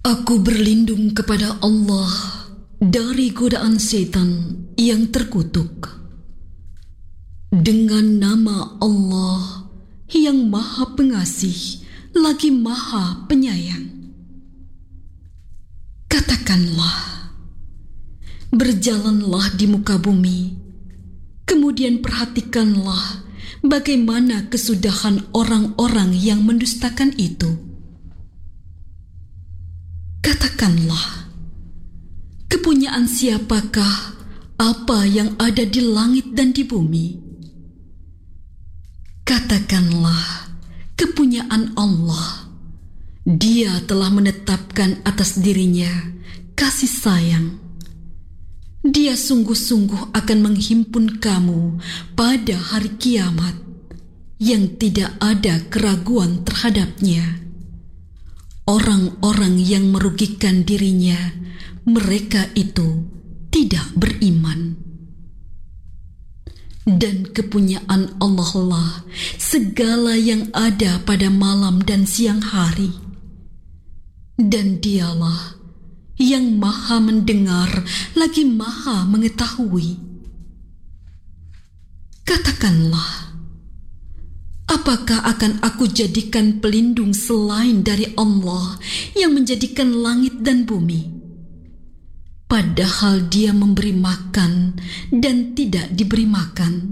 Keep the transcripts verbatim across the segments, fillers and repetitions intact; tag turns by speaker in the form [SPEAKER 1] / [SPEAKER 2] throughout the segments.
[SPEAKER 1] Aku berlindung kepada Allah dari godaan setan yang terkutuk. Dengan nama Allah yang Maha Pengasih lagi Maha Penyayang. Katakanlah, berjalanlah di muka bumi, kemudian perhatikanlah bagaimana kesudahan orang-orang yang mendustakan itu. Katakanlah, kepunyaan siapakah apa yang ada di langit dan di bumi? Katakanlah, kepunyaan Allah. Dia telah menetapkan atas dirinya kasih sayang. Dia sungguh-sungguh akan menghimpun kamu pada hari kiamat yang tidak ada keraguan terhadapnya. Orang-orang yang merugikan dirinya, mereka itu tidak beriman. Dan kepunyaan Allah lah segala yang ada pada malam dan siang hari. Dan dialah yang Maha mendengar lagi Maha mengetahui. Katakanlah, apakah akan aku jadikan pelindung selain dari Allah yang menjadikan langit dan bumi? Padahal Dia memberi makan dan tidak diberi makan.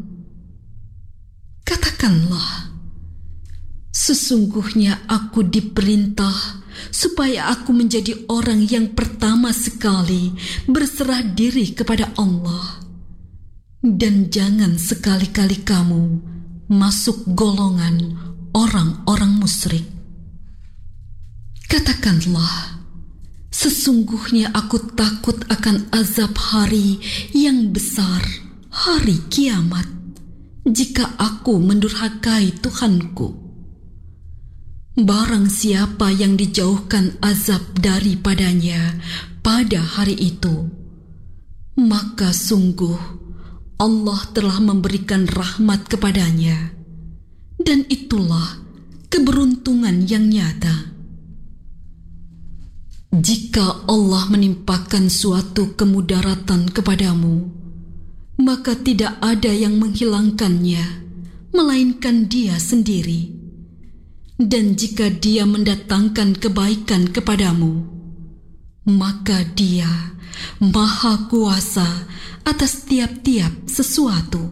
[SPEAKER 1] Katakanlah, sesungguhnya aku diperintah supaya aku menjadi orang yang pertama sekali berserah diri kepada Allah. Dan jangan sekali-kali kamu masuk golongan orang-orang musyrik. Katakanlah, sesungguhnya aku takut akan azab hari yang besar, hari kiamat, jika aku mendurhakai Tuhanku. Barang siapa yang dijauhkan azab daripadanya pada hari itu, maka sungguh Allah telah memberikan rahmat kepadanya, dan itulah keberuntungan yang nyata. Jika Allah menimpakan suatu kemudaratan kepadamu, maka tidak ada yang menghilangkannya, melainkan Dia sendiri. Dan jika Dia mendatangkan kebaikan kepadamu, maka Dia Maha Kuasa atas tiap-tiap sesuatu.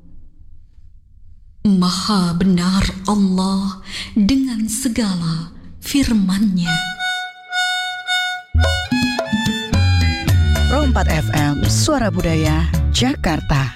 [SPEAKER 1] Maha benar Allah dengan segala firman-Nya.
[SPEAKER 2] Pro empat F M, Suara Budaya, Jakarta.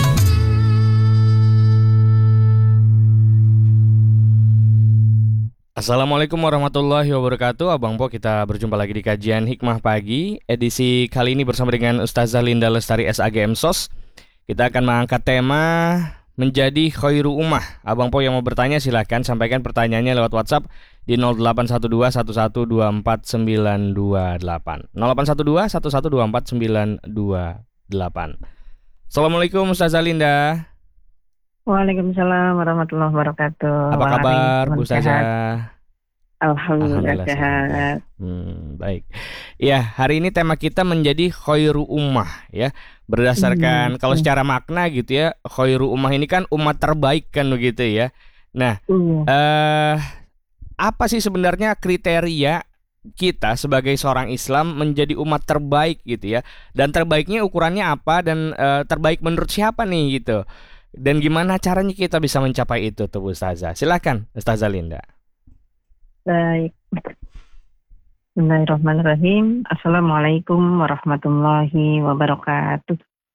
[SPEAKER 3] Assalamualaikum warahmatullahi wabarakatuh. Abang Po, kita berjumpa lagi di kajian Hikmah Pagi. Edisi kali ini bersama dengan Ustazah Linda Lestari S A G M Sos. Kita akan mengangkat tema menjadi khairu ummah. Abang Po yang mau bertanya silahkan sampaikan pertanyaannya lewat WhatsApp di nol delapan satu dua satu satu dua empat sembilan dua delapan nol delapan satu dua satu satu dua empat sembilan dua delapan. Assalamualaikum Ustazah Linda.
[SPEAKER 4] Waalaikumsalam warahmatullahi wabarakatuh.
[SPEAKER 3] Apa kabar Bu Ustazah?
[SPEAKER 4] Alhamdulillah sehat.
[SPEAKER 3] Hmm, baik. Ya, hari ini tema kita menjadi khairu ummah ya. Berdasarkan hmm, kalau secara makna gitu ya, khairu ummah ini kan umat terbaik kan begitu ya. Nah, hmm. eh, apa sih sebenarnya kriteria kita sebagai seorang Islam menjadi umat terbaik gitu ya? Dan terbaiknya ukurannya apa dan eh, terbaik menurut siapa nih gitu? Dan gimana caranya kita bisa mencapai itu tuh Ustazah? Silakan Ustazah Linda.
[SPEAKER 4] Baik. Bismillahirrahmanirrahim. Assalamualaikum warahmatullahi wabarakatuh.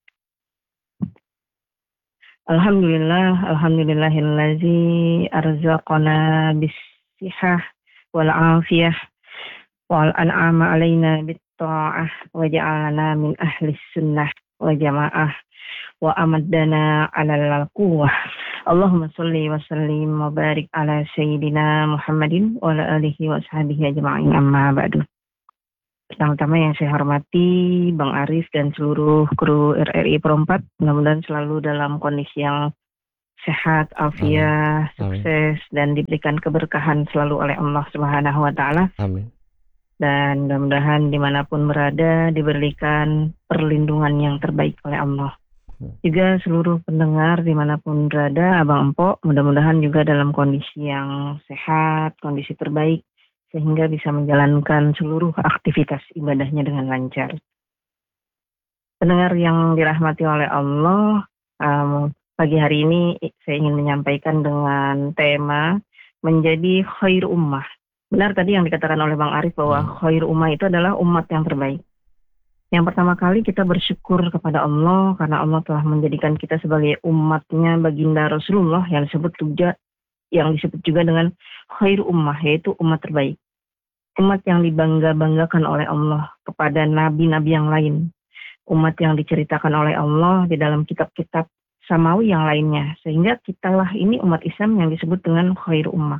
[SPEAKER 4] Alhamdulillah, alhamdulillahillazi arzaqana bis-sihah wal afiyah wal an'ama alaina bit-ta'ah wa ja'alana min ahlis sunnah wa jamaah wa amaddana alal quwwah. Allahumma sholli wa sallim wa barik ala sayyidina Muhammadin wa ala alihi wa sahbihi ajma'in, amma ba'du. Pertama-tama yang saya hormati Bang Arif dan seluruh kru R R I Pro empat, mudah-mudahan selalu dalam kondisi yang sehat, afiat, sukses, dan diberikan keberkahan selalu oleh Allah Subhanahu wa taala.
[SPEAKER 3] Amin.
[SPEAKER 4] Dan mudah-mudahan dimanapun berada diberikan perlindungan yang terbaik oleh Allah. Juga seluruh pendengar dimanapun berada, Abang Empok, mudah-mudahan juga dalam kondisi yang sehat, kondisi terbaik, sehingga bisa menjalankan seluruh aktivitas ibadahnya dengan lancar. Pendengar yang dirahmati oleh Allah, um, pagi hari ini saya ingin menyampaikan dengan tema menjadi khair ummah. Benar tadi yang dikatakan oleh Bang Arif bahwa khair ummah itu adalah umat yang terbaik. Yang pertama kali kita bersyukur kepada Allah karena Allah telah menjadikan kita sebagai umatnya baginda Rasulullah yang disebut juga yang disebut juga dengan khair ummah, yaitu umat terbaik. Umat yang dibangga-banggakan oleh Allah kepada nabi-nabi yang lain. Umat yang diceritakan oleh Allah di dalam kitab-kitab samawi yang lainnya. Sehingga kitalah ini umat Islam yang disebut dengan khair ummah.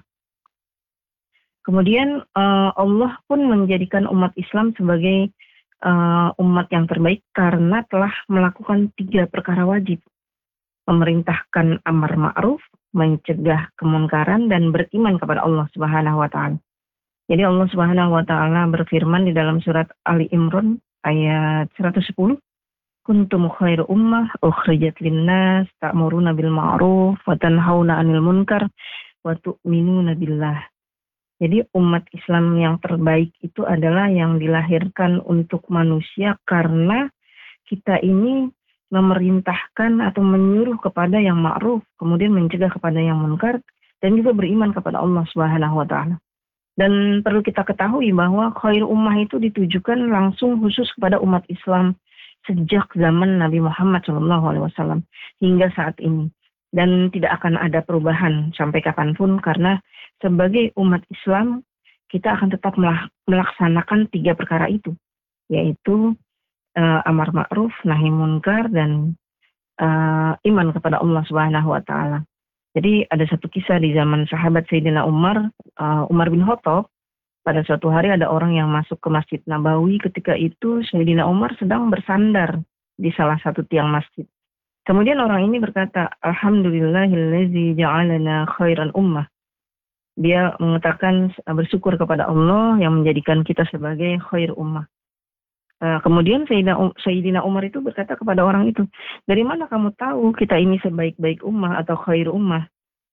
[SPEAKER 4] Kemudian uh, Allah pun menjadikan umat Islam sebagai uh, umat yang terbaik karena telah melakukan tiga perkara wajib. Memerintahkan amar ma'ruf, mencegah kemunkaran, dan beriman kepada Allah Subhanahu wa Ta'ala. Jadi Allah Subhanahu wa Ta'ala berfirman di dalam surat Ali Imran ayat seratus sepuluh, kuntum khairu ummah ukhrijat linnas ta'muruna bil ma'ruf wa tanhauna 'anil munkar wa tu'minuna billah. Jadi umat Islam yang terbaik itu adalah yang dilahirkan untuk manusia karena kita ini memerintahkan atau menyuruh kepada yang ma'ruf, kemudian mencegah kepada yang munkar, dan juga beriman kepada Allah Subhanahu wa Ta'ala. Dan perlu kita ketahui bahwa khair ummah itu ditujukan langsung khusus kepada umat Islam sejak zaman Nabi Muhammad shallallahu alaihi wasallam hingga saat ini. Dan tidak akan ada perubahan sampai kapanpun karena sebagai umat Islam kita akan tetap melaksanakan tiga perkara itu, yaitu uh, amar ma'ruf, nahi munkar, dan uh, iman kepada Allah Subhanahu wa Ta'ala. Jadi ada satu kisah di zaman sahabat Sayyidina Umar, uh, Umar bin Khattab. Pada suatu hari ada orang yang masuk ke Masjid Nabawi. Ketika itu Sayyidina Umar sedang bersandar di salah satu tiang masjid. Kemudian orang ini berkata, Alhamdulillahillazi ja'alana khairan ummah. Dia mengatakan bersyukur kepada Allah yang menjadikan kita sebagai khair ummah. Uh, kemudian Sayyidina, Sayyidina Umar itu berkata kepada orang itu, dari mana kamu tahu kita ini sebaik-baik ummah atau khair ummah?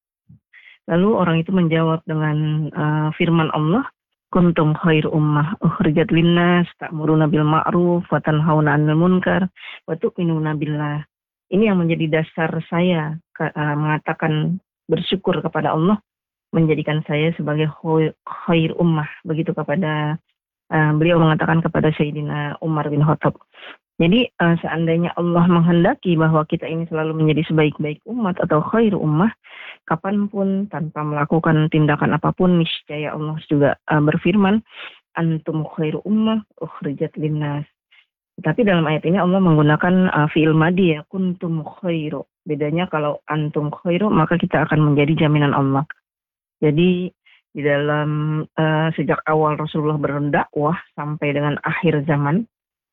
[SPEAKER 4] Lalu orang itu menjawab dengan uh, firman Allah, kuntum khair ummah ukhrijat linnas ta'muruna bil ma'ruf wa tanhauna 'anil munkar wa tu'minuna billah. Ini yang menjadi dasar saya uh, mengatakan bersyukur kepada Allah menjadikan saya sebagai khair ummah. Begitu kepada uh, beliau mengatakan kepada Sayyidina Umar bin Khattab. Jadi uh, seandainya Allah menghendaki bahwa kita ini selalu menjadi sebaik-baik umat atau khair ummah, kapanpun tanpa melakukan tindakan apapun, niscaya Allah juga uh, berfirman, antum khair ummah ukhrijat linnas. Tapi dalam ayat ini Allah menggunakan uh, fi'il madhi ya, kuntum khairu. Bedanya kalau antum khairu maka kita akan menjadi jaminan Allah. Jadi di dalam uh, sejak awal Rasulullah berdakwah sampai dengan akhir zaman,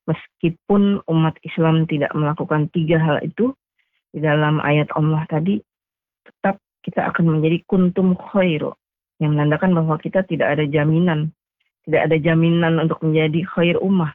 [SPEAKER 4] meskipun umat Islam tidak melakukan tiga hal itu, di dalam ayat Allah tadi, tetap kita akan menjadi kuntum khairu. Yang menandakan bahwa kita tidak ada jaminan. Tidak ada jaminan untuk menjadi khair ummah.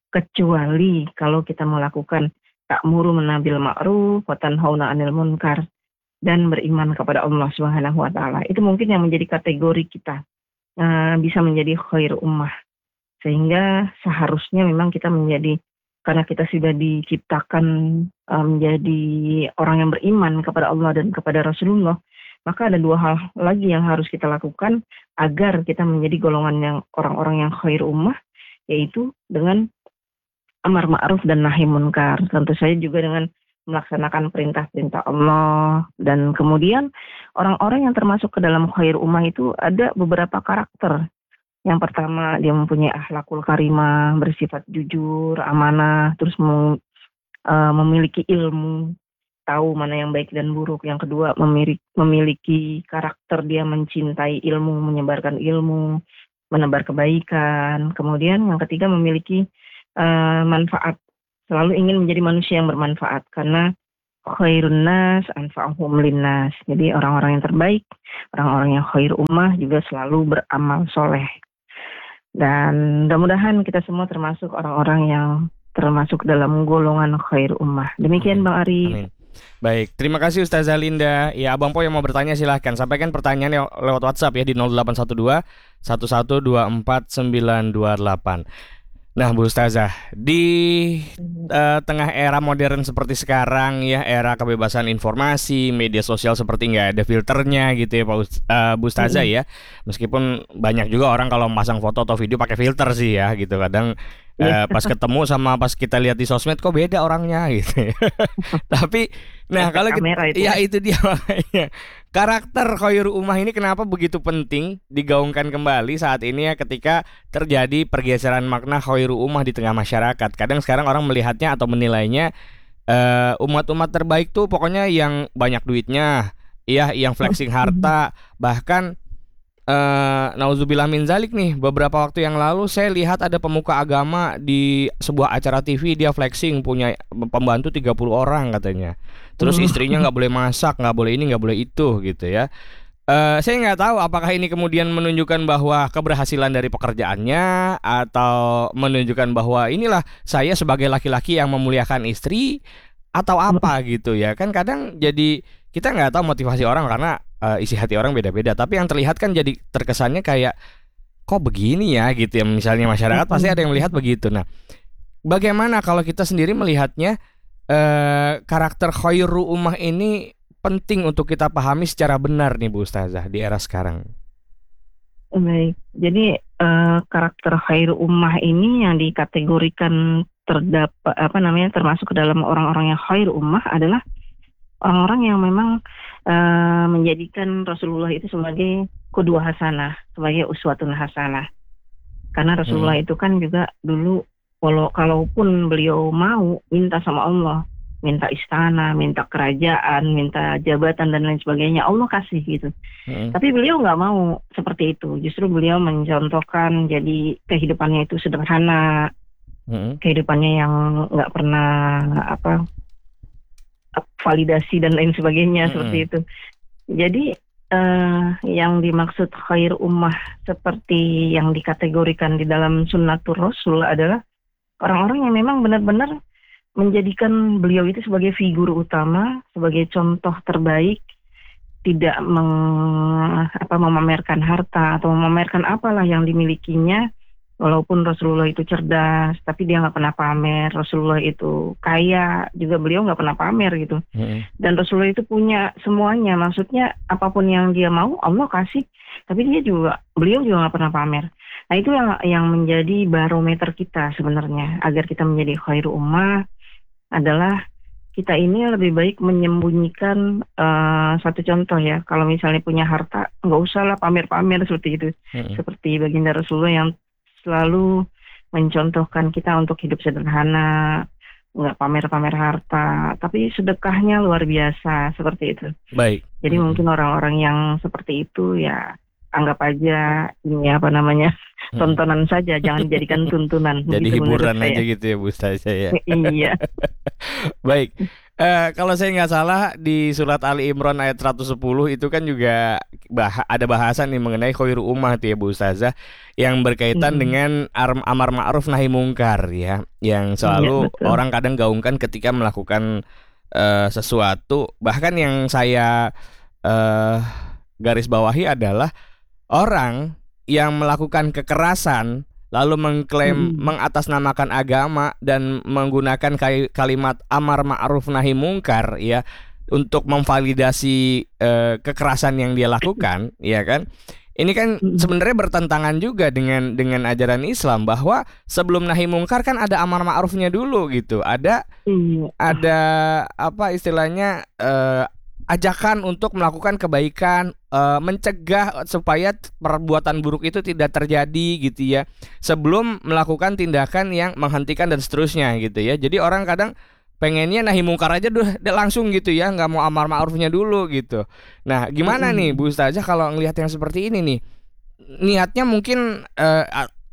[SPEAKER 4] Kecuali kalau kita melakukan ta'muru bil ma'ruf wa tanhauna 'anil munkar dan beriman kepada Allah Subhanahu wa Ta'ala. Itu mungkin yang menjadi kategori kita uh, bisa menjadi khair ummah. Sehingga seharusnya memang kita menjadi, karena kita sudah diciptakan uh, menjadi orang yang beriman kepada Allah dan kepada Rasulullah, maka ada dua hal lagi yang harus kita lakukan agar kita menjadi golongan yang orang-orang yang khair ummah, yaitu dengan amar ma'ruf dan nahi munkar. Tentu saja juga dengan melaksanakan perintah-perintah Allah. Dan kemudian orang-orang yang termasuk ke dalam khair ummah itu ada beberapa karakter. Yang pertama, dia mempunyai akhlakul karimah, bersifat jujur, amanah, terus mem, uh, memiliki ilmu, tahu mana yang baik dan buruk. Yang kedua, memiliki, memiliki karakter dia mencintai ilmu, menyebarkan ilmu, menebar kebaikan. Kemudian yang ketiga, memiliki Uh, manfaat, selalu ingin menjadi manusia yang bermanfaat karena khairun nas anfa'uhum linnas. Jadi orang-orang yang terbaik, orang-orang yang khair ummah juga selalu beramal soleh. Dan mudah-mudahan kita semua termasuk orang-orang yang termasuk dalam golongan khair ummah. Demikian Bang Ari.
[SPEAKER 3] Amin. Baik, terima kasih Ustazah Linda. Ya, Abang Po yang mau bertanya silahkan sampaikan pertanyaannya lewat WhatsApp ya di nol delapan satu dua satu satu dua empat sembilan dua delapan. Nah, Bu Ustazah, di uh, tengah era modern seperti sekarang ya, era kebebasan informasi, media sosial seperti nggak ada filternya gitu ya, Pak Ust- uh, Bu Ustazah ya. Meskipun banyak juga orang kalau masang foto atau video pakai filter sih ya gitu. Kadang uh, pas ketemu sama pas kita lihat di sosmed kok beda orangnya gitu ya. Tapi nah kalau kita, itu. ya itu dia makanya. Karakter khairu ummah ini kenapa begitu penting digaungkan kembali saat ini ya, ketika terjadi pergeseran makna khairu ummah di tengah masyarakat. Kadang sekarang orang melihatnya atau menilainya uh, umat-umat terbaik tuh pokoknya yang banyak duitnya, ya, yang flexing harta. Bahkan uh, nauzubillah min zalik nih, beberapa waktu yang lalu saya lihat ada pemuka agama di sebuah acara T V, dia flexing punya pembantu tiga puluh orang katanya. Terus istrinya nggak boleh masak, nggak boleh ini, nggak boleh itu gitu ya. Uh, saya nggak tahu apakah ini kemudian menunjukkan bahwa keberhasilan dari pekerjaannya, atau menunjukkan bahwa inilah saya sebagai laki-laki yang memuliakan istri, atau apa gitu ya. Kan kadang jadi kita nggak tahu motivasi orang karena uh, isi hati orang beda-beda. Tapi yang terlihat kan jadi terkesannya kayak kok begini ya gitu ya. Misalnya masyarakat pasti ada yang melihat begitu. Nah, bagaimana kalau kita sendiri melihatnya? Uh, karakter khairu ummah ini penting untuk kita pahami secara benar nih Bu Ustazah di era sekarang.
[SPEAKER 4] Baik, jadi uh, karakter khairu ummah ini yang dikategorikan terdapat apa namanya termasuk ke dalam orang-orang yang khairu ummah adalah orang-orang yang memang uh, menjadikan Rasulullah itu sebagai qudwah hasanah, sebagai uswatun hasanah. Karena Rasulullah hmm. itu kan juga dulu Walau kalaupun beliau mau minta sama Allah, minta istana, minta kerajaan, minta jabatan dan lain sebagainya, Allah kasih gitu. Hmm. Tapi beliau nggak mau seperti itu. Justru beliau mencontohkan jadi kehidupannya itu sederhana, hmm. kehidupannya yang nggak pernah apa validasi dan lain sebagainya hmm. seperti itu. Jadi uh, yang dimaksud khair ummah seperti yang dikategorikan di dalam sunnatur Rasul adalah orang-orang yang memang benar-benar menjadikan beliau itu sebagai figur utama, sebagai contoh terbaik, tidak meng, apa, memamerkan harta atau memamerkan apalah yang dimilikinya. Walaupun Rasulullah itu cerdas, tapi dia nggak pernah pamer. Rasulullah itu kaya, juga beliau nggak pernah pamer gitu. Hmm. Dan Rasulullah itu punya semuanya, maksudnya apapun yang dia mau Allah kasih, tapi dia juga beliau juga nggak pernah pamer. Nah itu yang yang menjadi barometer kita sebenarnya agar kita menjadi khairu ummah adalah kita ini lebih baik menyembunyikan uh, satu contoh ya. Kalau misalnya punya harta nggak usah lah pamer-pamer seperti itu. Hmm. Seperti baginda Rasulullah yang selalu mencontohkan kita untuk hidup sederhana, nggak pamer-pamer harta, tapi sedekahnya luar biasa seperti itu.
[SPEAKER 3] Baik.
[SPEAKER 4] Jadi hmm. mungkin orang-orang yang seperti itu ya anggap aja ini apa namanya hmm. tontonan saja, jangan dijadikan tuntunan.
[SPEAKER 3] Jadi
[SPEAKER 4] gitu,
[SPEAKER 3] hiburan aja gitu ya Bu Ustazah ya.
[SPEAKER 4] Iya.
[SPEAKER 3] Baik. Uh, kalau saya nggak salah di surat Ali Imran ayat seratus sepuluh itu kan juga bah- ada bahasan nih mengenai khairu ummah tuh ya Bu Ustazah, yang berkaitan hmm. dengan ar- amar ma'ruf nahi mungkar ya, yang selalu ya, orang kadang gaungkan ketika melakukan uh, sesuatu. Bahkan yang saya uh, garis bawahi adalah orang yang melakukan kekerasan lalu mengklaim hmm. mengatasnamakan agama dan menggunakan kalimat amar ma'ruf nahi mungkar ya untuk memvalidasi eh, kekerasan yang dia lakukan, ya kan? Ini kan sebenarnya bertentangan juga dengan dengan ajaran Islam bahwa sebelum nahi mungkar kan ada amar ma'rufnya dulu gitu. Ada ada apa istilahnya eh, ajakan untuk melakukan kebaikan, uh, mencegah supaya perbuatan buruk itu tidak terjadi gitu ya, sebelum melakukan tindakan yang menghentikan dan seterusnya gitu ya. Jadi orang kadang pengennya nahi mungkar aja udah langsung gitu ya, nggak mau amar ma'rufnya dulu gitu. Nah gimana nih Bu Ustazah kalau ngelihat yang seperti ini nih, niatnya mungkin uh,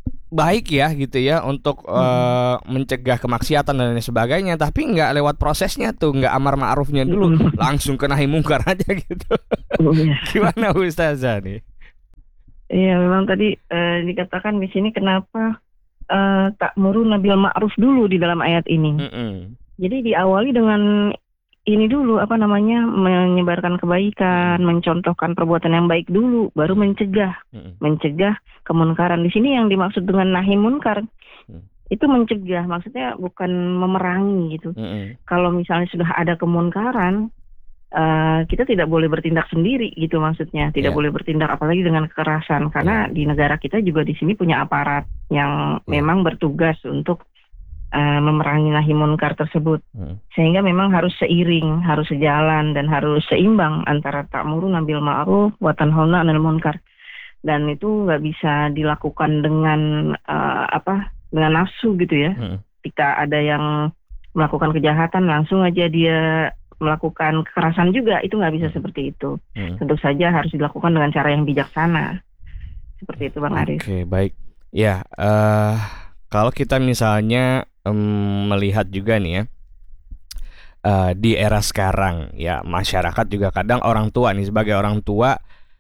[SPEAKER 3] baik ya gitu ya untuk hmm. uh, mencegah kemaksiatan dan lain sebagainya, tapi nggak lewat prosesnya tuh, nggak amar ma'rufnya dulu, hmm. langsung ke nahi mungkar aja gitu. Gimana Bu Ustazah nih?
[SPEAKER 4] Iya, memang tadi eh, dikatakan di sini kenapa eh, ta'muruna bil ma'ruf dulu di dalam ayat ini.
[SPEAKER 3] Mm-mm.
[SPEAKER 4] Jadi diawali dengan ini dulu, apa namanya, menyebarkan kebaikan, mencontohkan perbuatan yang baik dulu, baru mencegah,
[SPEAKER 3] Mm-mm.
[SPEAKER 4] mencegah kemunkaran. Di sini yang dimaksud dengan nahi munkar
[SPEAKER 3] Mm.
[SPEAKER 4] itu mencegah, maksudnya bukan memerangi gitu.
[SPEAKER 3] Mm-mm.
[SPEAKER 4] Kalau misalnya sudah ada kemunkaran, eh, kita tidak boleh bertindak sendiri gitu, maksudnya tidak
[SPEAKER 3] Ya.
[SPEAKER 4] boleh bertindak apalagi dengan kekerasan, karena di negara kita juga di sini punya aparat yang
[SPEAKER 3] Ya.
[SPEAKER 4] memang bertugas untuk eh, memerangi nahi munkar tersebut.
[SPEAKER 3] Mm.
[SPEAKER 4] Sehingga memang harus seiring, harus sejalan, dan harus seimbang antara ta'muruna bil ma'ruf wa tanhauna 'anil munkar. Dan itu nggak bisa dilakukan dengan eh, apa? Dengan nafsu gitu ya.
[SPEAKER 3] Mm.
[SPEAKER 4] Ketika ada yang melakukan kejahatan, langsung aja dia melakukan kekerasan juga, itu nggak bisa seperti itu.
[SPEAKER 3] Mm.
[SPEAKER 4] Tentu saja harus dilakukan dengan cara yang bijaksana. Seperti itu, Bang Aris.
[SPEAKER 3] Oke, baik. Ya, eh kalau kita misalnya em, melihat juga nih ya, eh, di era sekarang ya, masyarakat juga kadang orang tua nih, sebagai orang tua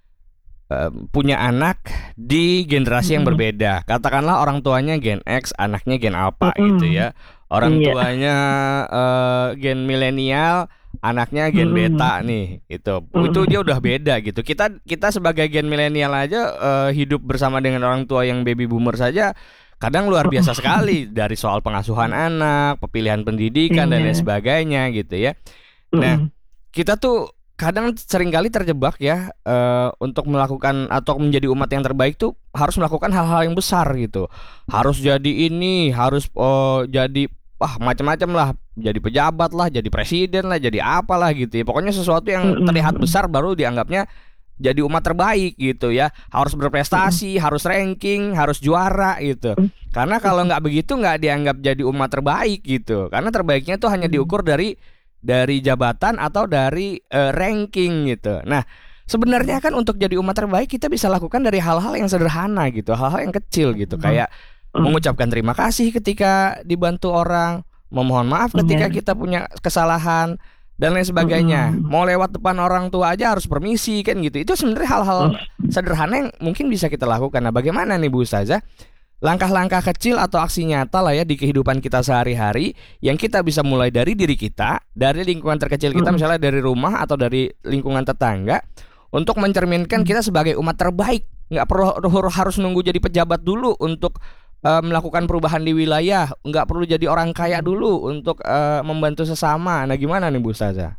[SPEAKER 3] eh, punya anak di generasi yang
[SPEAKER 4] Mm-mm.
[SPEAKER 3] berbeda. Katakanlah orang tuanya Gen X, anaknya Gen apa
[SPEAKER 4] Mm-mm.
[SPEAKER 3] gitu ya. Orang
[SPEAKER 4] Iya.
[SPEAKER 3] tuanya eh, Gen milenial, anaknya Gen
[SPEAKER 4] Mm-mm.
[SPEAKER 3] beta nih. Itu
[SPEAKER 4] Mm-mm.
[SPEAKER 3] itu dia udah beda gitu. Kita kita sebagai Gen milenial aja eh, hidup bersama dengan orang tua yang baby boomer saja kadang luar biasa sekali, dari soal pengasuhan anak, pemilihan pendidikan dan lain
[SPEAKER 4] Iya.
[SPEAKER 3] sebagainya gitu ya. Nah,
[SPEAKER 4] Mm-mm.
[SPEAKER 3] kita tuh kadang seringkali terjebak ya eh, untuk melakukan atau menjadi umat yang terbaik tuh harus melakukan hal-hal yang besar gitu. Harus jadi ini, harus oh, jadi wah macam-macam lah, jadi pejabat lah, jadi presiden lah, jadi apalah gitu ya. Pokoknya sesuatu yang
[SPEAKER 4] Mm-mm.
[SPEAKER 3] terlihat besar baru dianggapnya jadi umat terbaik gitu ya. Harus berprestasi, harus ranking, harus juara gitu. Karena kalau nggak begitu nggak dianggap jadi umat terbaik gitu. Karena terbaiknya tuh hanya diukur dari dari jabatan atau dari eh, ranking gitu. Nah, sebenarnya kan untuk jadi umat terbaik kita bisa lakukan dari hal-hal yang sederhana gitu, hal-hal yang kecil gitu, kayak mengucapkan terima kasih ketika dibantu orang, memohon maaf ketika
[SPEAKER 4] Iya.
[SPEAKER 3] kita punya kesalahan dan lain sebagainya.
[SPEAKER 4] Mm-mm.
[SPEAKER 3] Mau lewat depan orang tua aja harus permisi kan gitu. Itu sebenarnya hal-hal sederhana yang mungkin bisa kita lakukan. Nah, bagaimana nih Bu Ustazah? Langkah-langkah kecil atau aksi nyata lah ya di kehidupan kita sehari-hari yang kita bisa mulai dari diri kita, dari lingkungan terkecil kita,
[SPEAKER 4] Mm.
[SPEAKER 3] misalnya dari rumah atau dari lingkungan tetangga, untuk mencerminkan kita sebagai umat terbaik. Nggak perlu harus nunggu jadi pejabat dulu untuk uh, melakukan perubahan di wilayah. Nggak perlu jadi orang kaya dulu untuk uh, membantu sesama. Nah, gimana nih Bu Ustazah?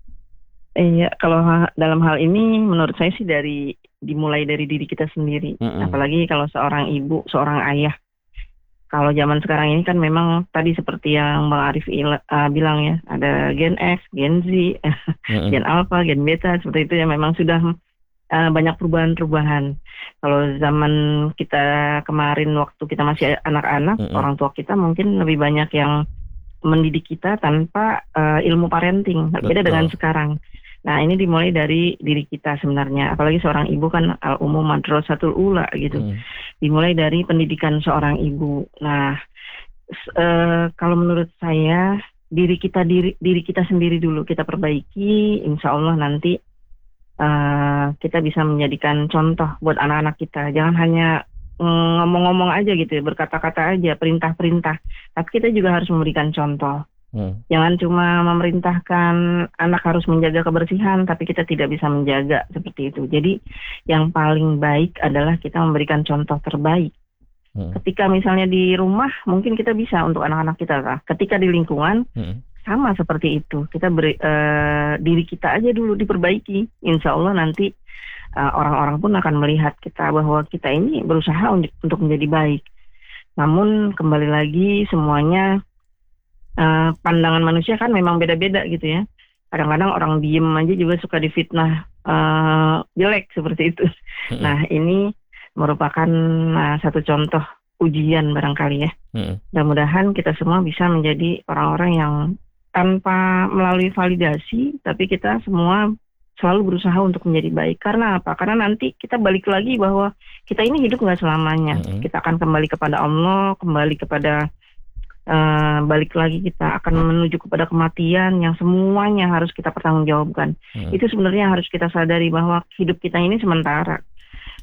[SPEAKER 4] Iya, kalau ha- dalam hal ini menurut saya sih dari dimulai dari diri kita sendiri.
[SPEAKER 3] Mm-mm.
[SPEAKER 4] Apalagi kalau seorang ibu, seorang ayah. Kalau zaman sekarang ini kan memang tadi seperti yang Bang Arif il- uh, bilang ya, ada Gen X, Gen Z,
[SPEAKER 3] Mm-mm.
[SPEAKER 4] Gen Alpha, Gen Beta, seperti itu ya, memang sudah uh, banyak perubahan-perubahan. Kalau zaman kita kemarin waktu kita masih anak-anak,
[SPEAKER 3] Mm-mm.
[SPEAKER 4] orang tua kita mungkin lebih banyak yang mendidik kita tanpa uh, ilmu parenting, beda
[SPEAKER 3] Betul.
[SPEAKER 4] dengan sekarang. Nah, ini dimulai dari diri kita sebenarnya. Apalagi seorang ibu kan al-ummu madrasatul ula gitu.
[SPEAKER 3] Mm.
[SPEAKER 4] Dimulai dari pendidikan seorang ibu. Nah, s- eh, kalau menurut saya diri kita diri diri kita sendiri dulu kita perbaiki, insya Allah nanti eh, kita bisa menjadikan contoh buat anak-anak kita. Jangan hanya mm, ngomong-ngomong aja gitu ya, berkata-kata aja, perintah-perintah. Tapi kita juga harus memberikan contoh.
[SPEAKER 3] Mm.
[SPEAKER 4] Jangan cuma memerintahkan anak harus menjaga kebersihan, tapi kita tidak bisa menjaga seperti itu. Jadi yang paling baik adalah kita memberikan contoh terbaik.
[SPEAKER 3] Mm.
[SPEAKER 4] Ketika misalnya di rumah, mungkin kita bisa untuk anak-anak kita. Lah. Ketika di lingkungan,
[SPEAKER 3] Mm.
[SPEAKER 4] sama seperti itu. Kita beri, eh, diri kita aja dulu diperbaiki. Insya Allah nanti eh, orang-orang pun akan melihat kita bahwa kita ini berusaha untuk, untuk menjadi baik. Namun kembali lagi semuanya Uh, pandangan manusia kan memang beda-beda gitu ya. Kadang-kadang orang diem aja juga suka difitnah uh, jelek seperti itu.
[SPEAKER 3] Mm.
[SPEAKER 4] Nah, ini merupakan uh, satu contoh ujian barangkali ya.
[SPEAKER 3] Mm.
[SPEAKER 4] Mudah-mudahan kita semua bisa menjadi orang-orang yang tanpa melalui validasi, tapi kita semua selalu berusaha untuk menjadi baik. Karena apa? Karena nanti kita balik lagi bahwa kita ini hidup nggak selamanya.
[SPEAKER 3] Mm.
[SPEAKER 4] Kita akan kembali kepada Allah, kembali kepada Uh, balik lagi kita akan menuju kepada kematian yang semuanya harus kita pertanggungjawabkan.
[SPEAKER 3] Hmm.
[SPEAKER 4] Itu sebenarnya harus kita sadari bahwa hidup kita ini sementara.